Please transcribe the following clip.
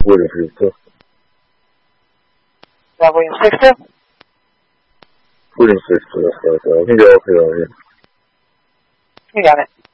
William 6. Yeah, William 6. William 6. I think they're okay on here. You got it.